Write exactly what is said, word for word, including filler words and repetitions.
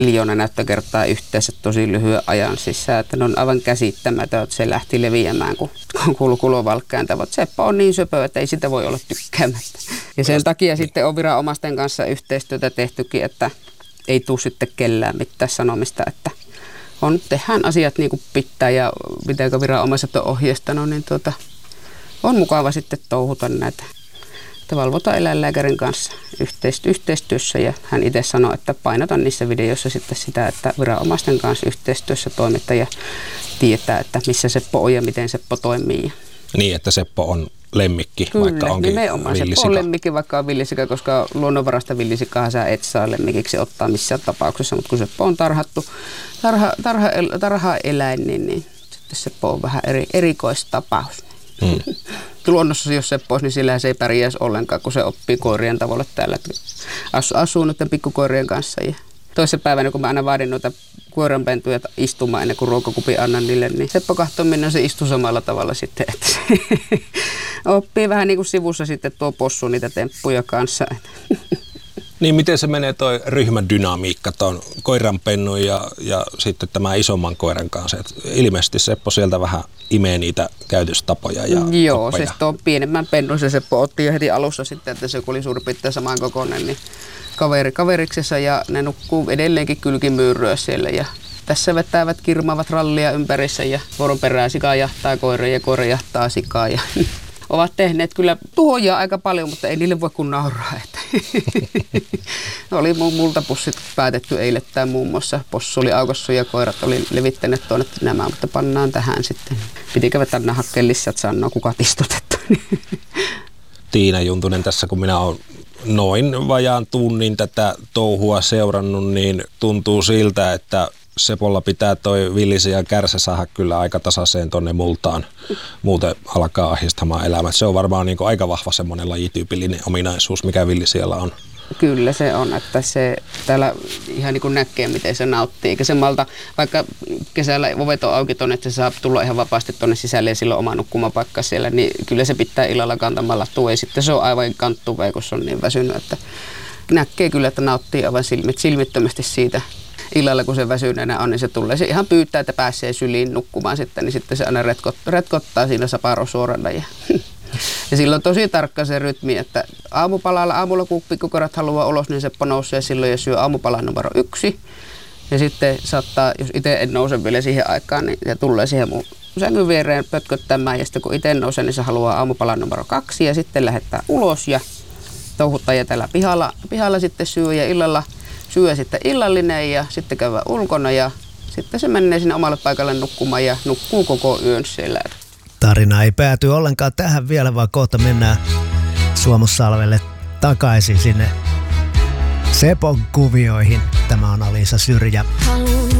miljoona näyttökertaa yhteensä tosi lyhyen ajan sisään, että ne on aivan käsittämätön, että se lähti leviämään, kun kuului kulovalkkääntä. Seppo on niin söpö, että ei sitä voi olla tykkäämättä. Ja sen takia sitten on viranomaisten kanssa yhteistyötä tehtykin, että ei tule sitten kellään mitään sanomista, että on, tehdään asiat niin kuin pitää ja mitenkä viranomaiset on ohjeistanut, niin tuota, on mukava sitten touhuta näitä. Että valvotaan eläinlääkärin kanssa yhteistyössä ja hän itse sanoi, että painotan niissä videoissa sitten sitä, että viranomaisten kanssa yhteistyössä toimittaa ja tietää, että missä Seppo on ja miten Seppo toimii. Niin, että Seppo on lemmikki, Kyllä, vaikka onkin nimenomaan villisika. Seppo on lemmikki, vaikka on villisika, koska luonnonvarasta villisikahan sä et saa lemmikiksi ottaa missään tapauksessa, mutta kun Seppo on tarhattu, tarha, tarha, tarha eläin, niin, niin sitten Seppo on vähän eri, erikoistapaus. Hmm. Luonnossa, jos Seppo olisi, niin sillä se ei pärjäisi ollenkaan, kun se oppii koirien tavalla täällä. Asuu, asuu noiden pikkukoirien kanssa. Ja toisen päivänä, kun mä aina vaadin noita koiranpentuja istumaan ennen kuin ruokakupin annan niille, niin Seppo kahtoo, minne se istuu samalla tavalla sitten. Että se oppii vähän niin kuin sivussa sitten tuo possu niitä temppuja kanssa. Niin, miten se menee toi ryhmädynamiikka tuon koiranpennun ja, ja sitten tämän isomman koiran kanssa? Et ilmeisesti Seppo sieltä vähän imee niitä käytöstapoja ja Joo, oppeja. siis tuon pienemmän pennun se Seppo otti jo heti alussa sitten, että se oli suurin piirtein samankokoinen, niin kaveri, kaveriksessa ja ne nukkuu edelleenkin kylkimyyrryä siellä ja tässä vetävät kirmaavat rallia ympärissä ja vuoron perään sika jahtaa koira ja koira jahtaa sikaa ja ovat tehneet kyllä tuhoja aika paljon, mutta ei niille voi kun nauraa. Oli multa pussit päätetty eilettäin muun muassa. Possu oli aukossa ja koirat oli levittäneet tuonne nämä, mutta pannaan tähän sitten. Pitikö vetää hakkeen lisät sanoa, kuka istutettu. Tiina Juntunen tässä, kun minä olen noin vajaan tunnin tätä touhua seurannut, niin tuntuu siltä, että Sepolla pitää toi villisi ja kärsä saada kyllä aika tasaiseen tonne multaan. Muuten alkaa ahdistamaan elämät. Se on varmaan niin kuin aika vahva semmoinen lajityypillinen ominaisuus, mikä villisialla on. Kyllä se on, että se täällä ihan niin kuin näkee, miten se nauttii. Eikä se malta, vaikka kesällä ovet on auki tuonne, että se saa tulla ihan vapaasti tuonne sisälle ja sillä on oma nukkumapaikka siellä, niin kyllä se pitää illalla kantamalla tuo. Ja sitten se on aivan kanttuvea, kun se on niin väsynyt, että näkee kyllä, että nauttii aivan silmit, silmittömästi siitä. Illalla, kun se väsyneenä on, niin se tulee. Se ihan pyytää, että pääsee syliin nukkumaan sitten, niin sitten se aina retkot, retkottaa siinä saparosuoralla. Ja, ja silloin on tosi tarkka se rytmi, että aamupalalla, aamulla kun pikkukorat haluaa ulos, niin Seppo nousee silloin ja syö aamupalan numero yksi. Ja sitten saattaa, jos itse en nouse vielä siihen aikaan, niin se tulee siihen mun sängyn viereen pötköttämään. Ja sitten kun itse nousee, niin se haluaa aamupalan numero kaksi ja sitten lähettää ulos ja touhuttaa ja täällä pihalla, pihalla sitten syö ja illalla syö sitten illallinen ja sitten käydään ulkona ja sitten se menee sinne omalle paikalle nukkumaan ja nukkuu koko yön siellä. Tarina ei pääty ollenkaan tähän vielä, vaan kohta mennään Suomussalvelle takaisin sinne Sepon kuvioihin. Tämä on Alisa Syrjä.